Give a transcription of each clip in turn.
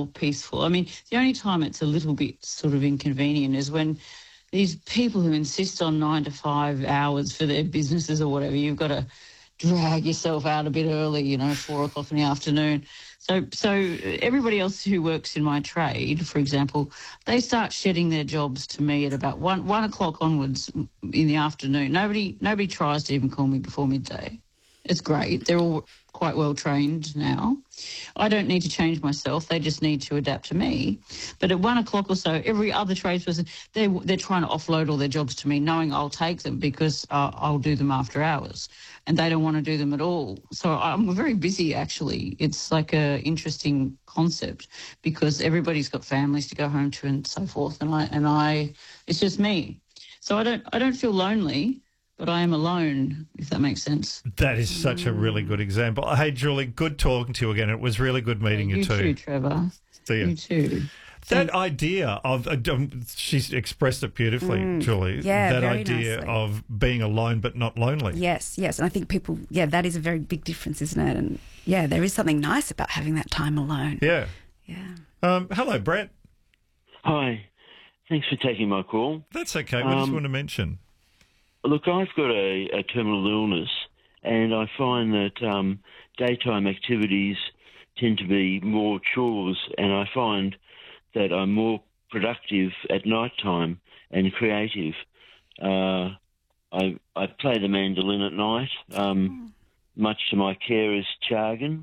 peaceful. I mean, the only time it's a little bit sort of inconvenient is when these people who insist on 9 to 5 hours for their businesses or whatever, you've got to drag yourself out a bit early, 4 o'clock in the afternoon. So everybody else who works in my trade, for example, they start shedding their jobs to me at about 1 o'clock onwards in the afternoon. Nobody tries to even call me before midday. It's great. They're all quite well trained now. I don't need to change myself. They just need to adapt to me. But at 1 o'clock or so, every other tradesperson, they're trying to offload all their jobs to me, knowing I'll take them because I'll do them after hours, and they don't want to do them at all. So I'm very busy, actually. It's like a interesting concept because everybody's got families to go home to and so forth, and I it's just me. So I don't feel lonely, but I am alone, if that makes sense. That is such a really good example. Hey, Julie, good talking to you again. It was really good meeting you too. You too, Trevor. See you. You too. That idea of, she's expressed it beautifully, Julie. Yeah, that very idea nicely. of being alone but not lonely. Yes. And I think people, that is a very big difference, isn't it? And there is something nice about having that time alone. Yeah. Yeah. Hello, Brett. Hi. Thanks for taking my call. That's okay. We just want to mention. Look, I've got a terminal illness, and I find that daytime activities tend to be more chores, and I find that I'm more productive at night time and creative. I play the mandolin at night, much to my carer's chagrin,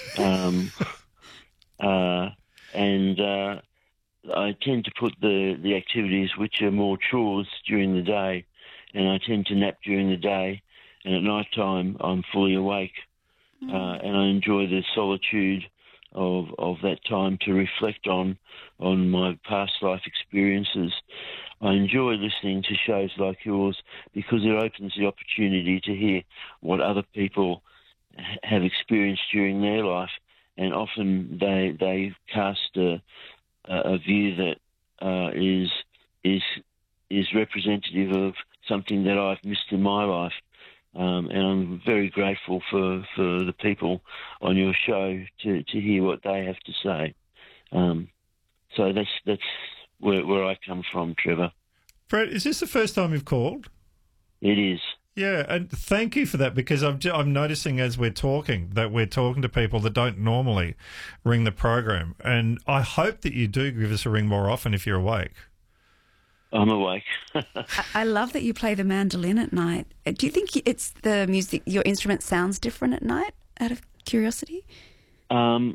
and I tend to put the activities which are more chores during the day, and I tend to nap during the day, and at night time I'm fully awake, and I enjoy the solitude of that time to reflect on my past life experiences. I enjoy listening to shows like yours because it opens the opportunity to hear what other people have experienced during their life, and often they cast a view that is representative of something that I've missed in my life. And I'm very grateful for the people on your show to hear what they have to say. So that's where I come from, Trevor. Brett, is this the first time you've called? It is. Yeah, and thank you for that, because I'm noticing as we're talking that we're talking to people that don't normally ring the program, and I hope that you do give us a ring more often if you're awake. I'm awake. I love that you play the mandolin at night. Do you think it's the music, your instrument sounds different at night, out of curiosity? I'm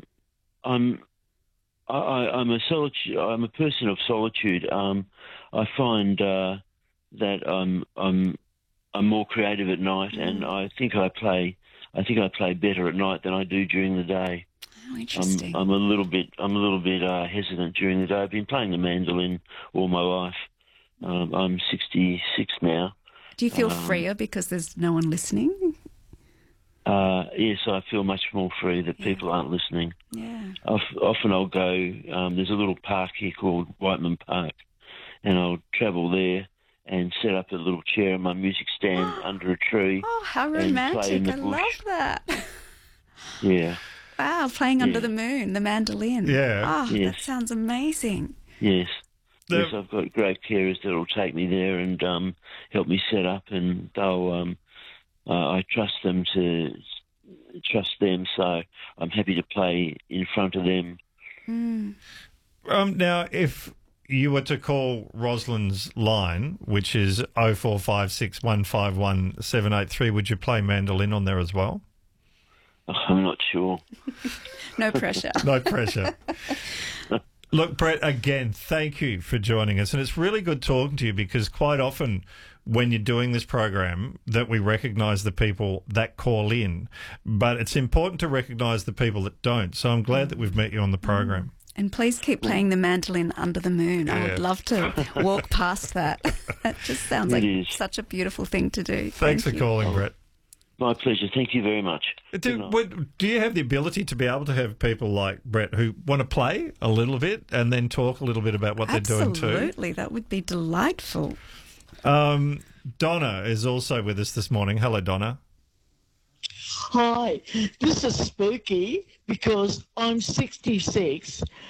a person of solitude. I find that I'm more creative at night, and I think I play better at night than I do during the day. Oh, interesting. I'm a little bit hesitant during the day. I've been playing the mandolin all my life. I'm 66 now. Do you feel freer because there's no one listening? Yes, I feel much more free that people aren't listening. Yeah. Often I'll go, there's a little park here called Whiteman Park, and I'll travel there and set up a little chair and my music stand under a tree. Oh, how and play romantic. in the I bush. love that. Yeah. Wow, playing under the moon, the mandolin. Yeah. Oh, Yes. that sounds amazing. Yes. Yes, I've got great carers that will take me there and help me set up, and they'll. I trust them, so I'm happy to play in front of them. Now, if you were to call Rosalind's line, which is 0456 151 783, would you play mandolin on there as well? I'm not sure. No pressure. No pressure. Look, Brett, again, thank you for joining us. And it's really good talking to you, because quite often when you're doing this program that we recognise the people that call in, but it's important to recognise the people that don't. So I'm glad that we've met you on the program. And please keep playing the mandolin under the moon. I would love to walk past that. That just sounds like such a beautiful thing to do. Thanks for calling, Brett. My pleasure. Thank you very much. Do you have the ability to be able to have people like Brett who want to play a little bit and then talk a little bit about what they're doing too? Absolutely. That would be delightful. Donna is also with us this morning. Hello, Donna. Hi, this is spooky because I'm 66